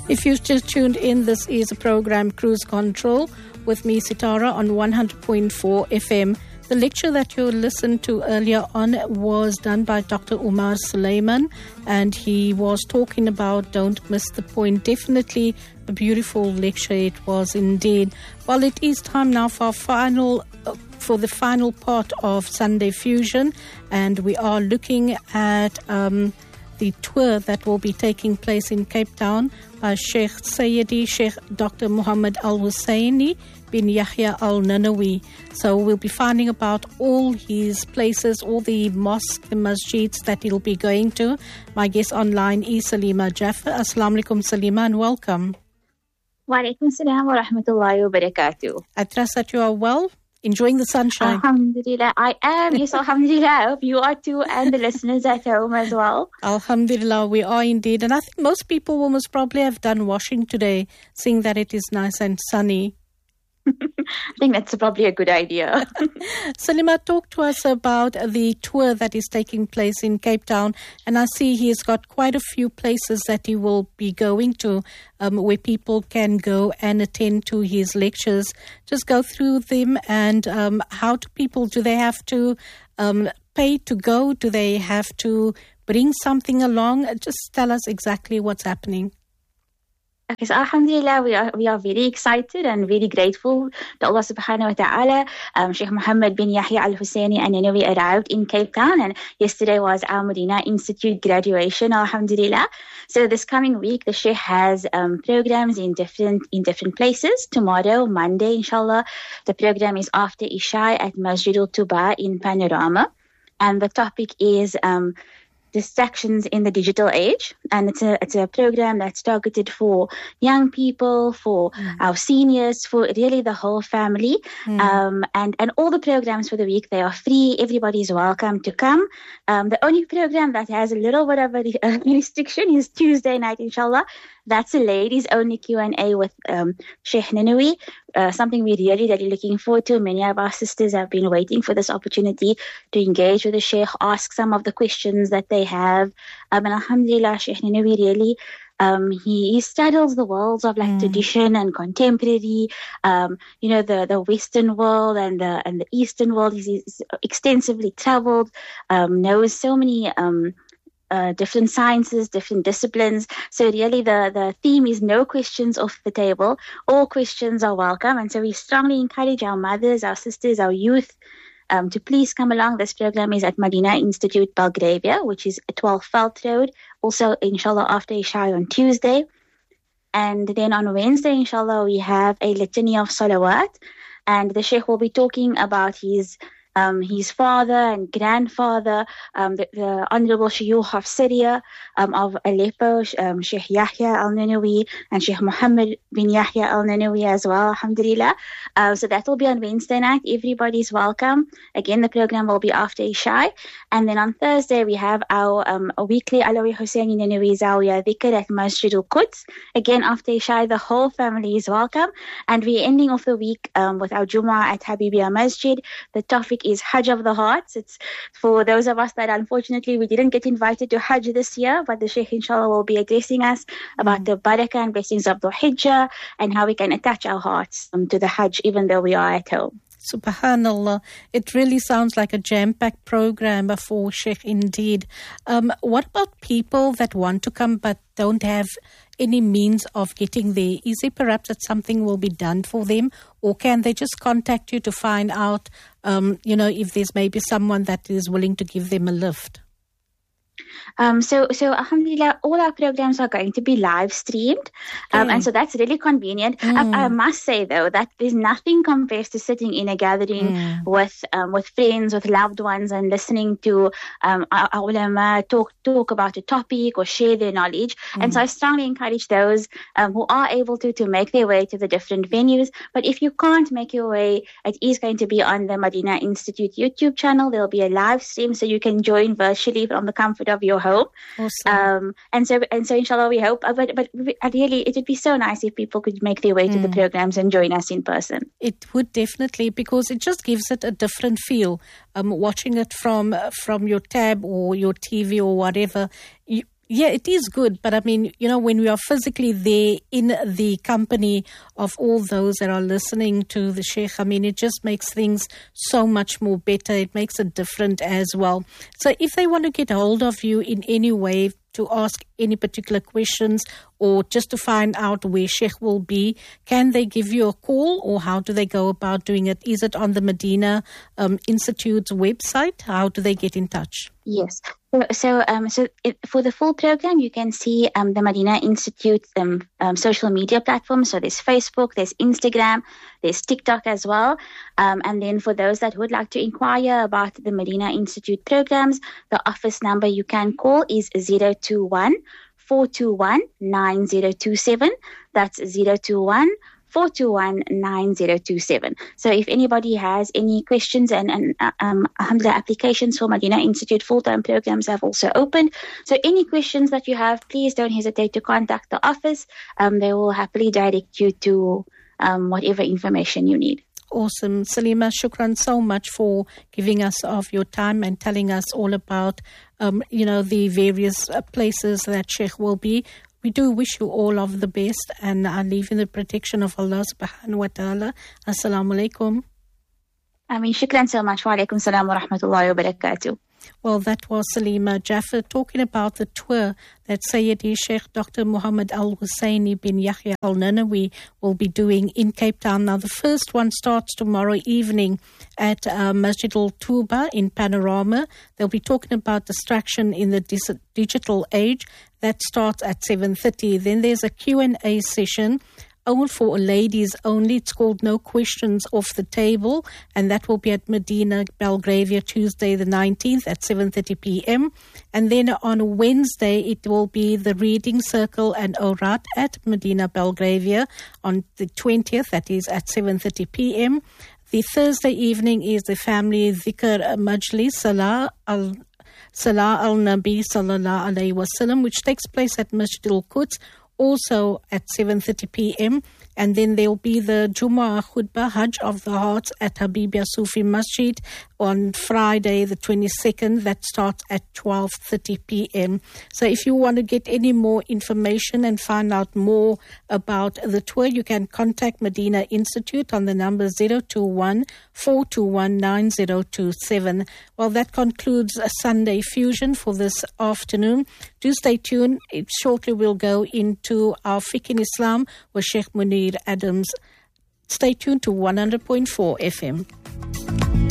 If you've just tuned in, this is a program Cruise Control with me, Sitara, on 100.4 FM. The lecture that you listened to earlier on was done by Dr. Umar Sulaiman, and he was talking about Don't Miss the Point. Definitely a beautiful lecture it was indeed. Well, it is time now for the final part of Sunday Fusion, and we are looking at the tour that will be taking place in Cape Town by Sheikh Sayyidi Sheikh Dr. Muhammad Al-Husseini bin Yahya Al-Nanawi. So we'll be finding about all his places, all the mosques, the masjids that he'll be going to. My guest online is Salima Jaffer. Assalamu alaikum, Salima, and welcome. Wa alaikum salam wa rahmatullahi wa barakatuh. I trust that you are well. Enjoying the sunshine. Alhamdulillah, I am. Yes, alhamdulillah. I hope you are too, and the listeners at home as well. Alhamdulillah, we are indeed. And I think most people will most probably have done washing today, seeing that it is nice and sunny. I think that's probably a good idea. Salima, talk to us about the tour that is taking place in Cape Town. And I see he has got quite a few places that he will be going to where people can go and attend to his lectures. Just go through them, and how do they have to pay to go? Do they have to bring something along? Just tell us exactly what's happening. Okay, so alhamdulillah, we are very excited and very grateful to Allah subhanahu wa ta'ala. Sheikh Muhammad bin Yahya Al-Husseini Al-Nanawi arrived in Cape Town, and yesterday was our Medina Institute graduation, alhamdulillah. So this coming week, the Sheikh has programs in different places. Tomorrow, Monday, inshallah, the program is after Isha at Masjid Al-Tuba in Panorama. And the topic is distractions in the digital age, and it's a program that's targeted for young people, for our seniors, for really the whole family. And all the programs for the week, they are free. Everybody's welcome to come. The only program that has a little bit of a restriction is Tuesday night, inshallah. That's a ladies only Q&A with Sheikh Nanawi, something we're really looking forward to. Many of our sisters have been waiting for this opportunity to engage with the Sheikh, ask some of the questions that they have. And alhamdulillah, Sheikh Nanawi really, he straddles the worlds of tradition and contemporary, the Western world and the Eastern world. He's extensively traveled, knows so many different sciences, different disciplines. So really the theme is no questions off the table. All questions are welcome. And so we strongly encourage our mothers, our sisters, our youth to please come along. This program is at Medina Institute, Belgravia, which is 12 Veld Road. Also, inshallah, after Isha on Tuesday. And then on Wednesday, inshallah, we have a litany of salawat. And the Sheikh will be talking about his father and grandfather, the Honorable Shuyukh of Syria, of Aleppo, Sheikh Yahya Al-Nanawi, and Sheikh Muhammad bin Yahya Al-Nanawi as well, alhamdulillah. So that will be on Wednesday night. Everybody's welcome. Again, the program will be after Isha. And then on Thursday, we have our weekly Alawi Husseini Nanawi Zawiya Dhikr at Masjid Al-Quds. Again, after Isha, the whole family is welcome. And we're ending off the week with our Jummah at Habibia Masjid. The topic is Hajj of the Hearts. It's for those of us that unfortunately we didn't get invited to Hajj this year, but the Sheikh inshallah will be addressing us about the barakah and blessings of the Hijjah and how we can attach our hearts to the Hajj even though we are at home. Subhanallah. It really sounds like a jam-packed program for Sheikh indeed. What about people that want to come but don't have any means of getting there? Is it perhaps that something will be done for them, or can they just contact you to find out, if there's maybe someone that is willing to give them a lift? So alhamdulillah, all our programs are going to be live streamed. And so that's really convenient. I must say though, that there's nothing compares to sitting in a gathering with friends, with loved ones, and listening to our ulama talk about a topic or share their knowledge. And so I strongly encourage those who are able to make their way to the different venues. But if you can't make your way, it is going to be on the Medina Institute YouTube channel. There'll be a live stream, so you can join virtually from the comfort of your home. Awesome. And so inshallah we hope, but really it would be so nice if people could make their way to the programs and join us in person. It would definitely, because it just gives it a different feel. Watching it from your tab or your TV or whatever, Yeah, it is good. But I mean, when we are physically there in the company of all those that are listening to the Sheikh, I mean, it just makes things so much more better. It makes it different as well. So if they want to get hold of you in any way to ask any particular questions or just to find out where Sheikh will be, can they give you a call or how do they go about doing it? Is it on the Medina Institute's website? How do they get in touch? Yes. So for the full program, you can see the Medina Institute social media platforms. So there's Facebook, there's Instagram, there's TikTok as well. And then for those that would like to inquire about the Medina Institute programs, the office number you can call is 021-421-9027. That's 021-421-9027. So if anybody has any questions and alhamdulillah, applications for Medina Institute full-time programs have also opened. So any questions that you have, please don't hesitate to contact the office. They will happily direct you to whatever information you need. Awesome. Salima, shukran so much for giving us of your time and telling us all about, the various places that Sheikh will be. We do wish you all of the best, and I leave in the protection of Allah subhanahu wa ta'ala. Assalamu alaikum. Ameen. Shukran so much. Wa alaikum salam wa rahmatullahi wa barakatuh. Well, that was Salima Jaffer talking about the tour that Sayyidi Sheikh Dr. Muhammad Al-Husseini bin Yahya Al-Nanawi will be doing in Cape Town. Now, the first one starts tomorrow evening at Masjid Al-Tuba in Panorama. They'll be talking about distraction in the digital age. That starts at 7:30. Then there's a Q&A session only for ladies only. It's called No Questions Off the Table, and that will be at Medina Belgravia Tuesday the 19th at 7:30 p.m. And then on Wednesday it will be the Reading Circle and Orat at Medina Belgravia on the 20th, that is at 7:30 p.m. The Thursday evening is the Family Dhikr Majlis Salah al-Nabi Sallallahu Alaihi Wasallam, which takes place at Masjid Al-Quds, also at 7:30 p.m. And then there will be the Jummah Khutbah Hajj of the Hearts at Habibia Sufi Masjid on Friday the 22nd. That starts at 12:30 p.m. So if you want to get any more information and find out more about the tour, you can contact Medina Institute on the number 021-421-9027. Well, that concludes a Sunday Fusion for this afternoon. Do stay tuned. Shortly we'll go into our Fiqh in Islam with Sheikh Munir Adams. Stay tuned to 100.4 FM.